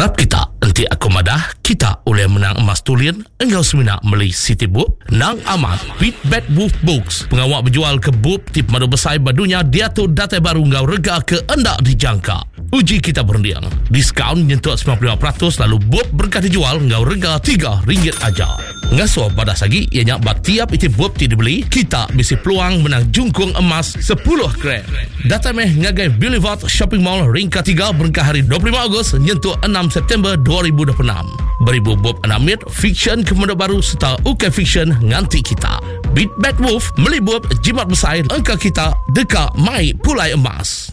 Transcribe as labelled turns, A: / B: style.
A: Harap kita nanti aku madah kita oleh menang emas tulian engkau semina beli City Book nang amat Beat Bad Wolf Books pengawak berjual ke book tip madu besar badunya dia tu data baru engkau rega ke anda dijangka. Uji kita berundiang diskaun nyentuh 95% lalu book berkah dijual engkau rega RM3 aja. Ngasuh pada sagi ianya tiap itu book ti dibeli kita bisi peluang menang jungkung emas 10 gram. Data meh ngagai Boulevard Shopping Mall ring ketiga berkah hari 25 Ogos nyentuh 6 September 2026. Beribu bob anamit fiction kemudian baru serta UK fiction nganti kita. Beat Bad Wolf melibut jimat besar angka kita dekat mai pulai emas.